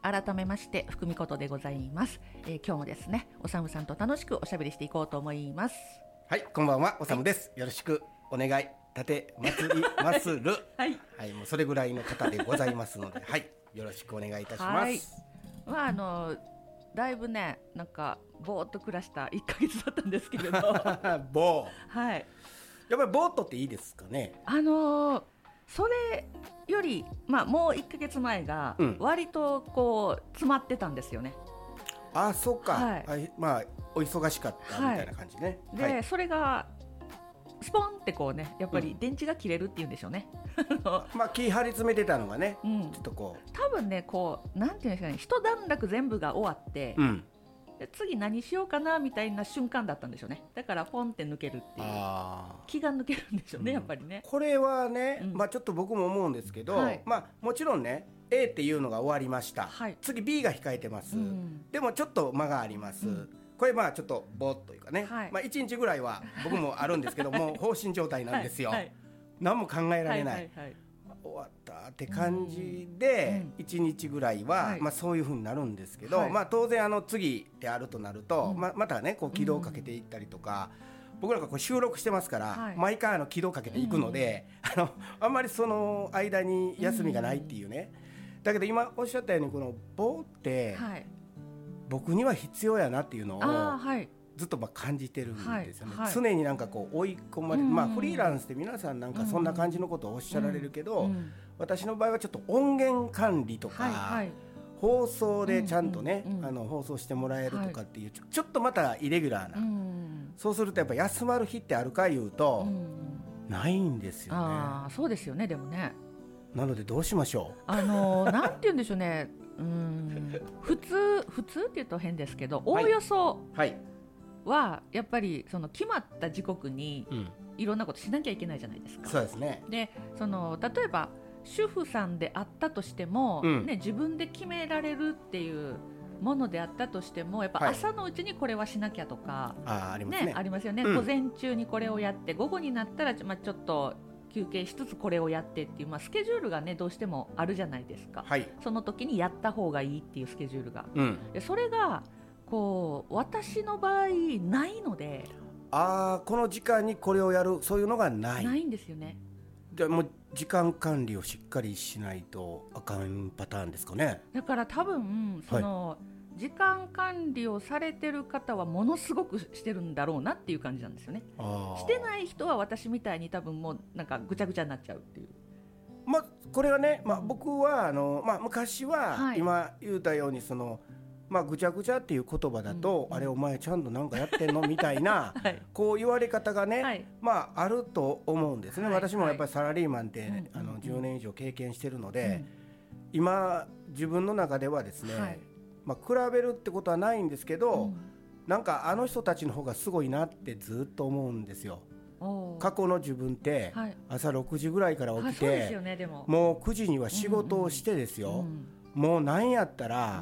改めまして福美琴でございます。今日もですね、おさむさんと楽しくおしゃべりしていこうと思います。 はい、こんばんは、おさむです、よろしくお願い立てまつりまするはい、 はい、もうそれぐらいの方でございますのではい、よろしくお願いいたします。 だいぶね、なんかぼーっと暮らした1ヶ月だったんですけれどぼー、 はい、 やっぱりぼーっとっていいですかね。 それより、もう1ヶ月前が割とこう詰まってたんですよね。 あ、そうか、 はい、 お忙しかったみたいな感じね。 で、それがスポンってこうね、やっぱり電池が切れるっていうんでしょうね。 気張り詰めてたのがね、ちょっとこう多分ね、こうなんていうんですかね、一段落全部が終わって、で次何しようかなみたいな瞬間だったんでしょうね。だからポンって抜けるっていう、気が抜けるんでしょうね、やっぱりね。 これはね、ちょっと僕も思うんですけど、もちろんね A っていうのが終わりました、次 B が控えてます、でもちょっと間があります、これちょっとぼーっというかね、1日ぐらいは僕もあるんですけどもう放心状態なんですよ、何も考えられない、終わったって感じで1日ぐらいは、そういう風になるんですけど、当然次やるとなると、またねこう軌道をかけていったりとか、僕らがこう収録してますから、毎回軌道をかけていくので、あんまりその間に休みがないっていうね、だけど今おっしゃったようにこの棒って、僕には必要やなっていうのをずっと感じてるんですよね、常になんかこう追い込まれて、フリーランスって皆さんなんかそんな感じのことをおっしゃられるけど、私の場合はちょっと音源管理とか、放送でちゃんとね、放送してもらえるとかっていう、ちょっとまたイレギュラーな、そうするとやっぱ休まる日ってあるかいうと、ないんですよね。 そうですよね。でもね、 なのでどうしましょう。 なんて言うんでしょうね、普通って言うと変ですけど、おおよそはやっぱりその決まった時刻にいろんなことしなきゃいけないじゃないですか。 そうですね。 で、例えば主婦さんであったとしても、自分で決められるっていうものであったとしても、やっぱ朝のうちにこれはしなきゃとか、 ありますね。 ありますよね。午前中にこれをやって、午後になったらちょっと休憩しつつこれをやってっていう、スケジュールがねどうしてもあるじゃないですか、その時にやった方がいいっていうスケジュールが、でそれがこう私の場合ないので、 この時間にこれをやる、そういうのがないんですよね。 じゃあもう時間管理をしっかりしないとあかんパターンですかね。 だから多分時間管理をされてる方はものすごくしてるんだろうなっていう感じなんですよね。してない人は私みたいに多分もうなんかぐちゃぐちゃになっちゃうっていう。 これはね、僕は昔は、今言ったようにぐちゃぐちゃっていう言葉だと、あれお前ちゃんとなんかやってんのみたいな、こう言われ方がね、あると思うんですね、私もやっぱりサラリーマンって10年以上経験してるので、今自分の中ではですね、比べるってことはないんですけど、なんかあの人たちの方がすごいなってずっと思うんですよ。過去の自分って朝6時ぐらいから起きて、もう9時には仕事をしてですよ、もうなんやったら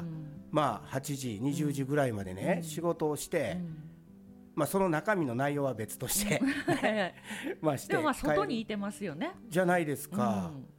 8時20時ぐらいまでね、仕事をして、その中身の内容は別としてしてでも外にいてますよねじゃないですか、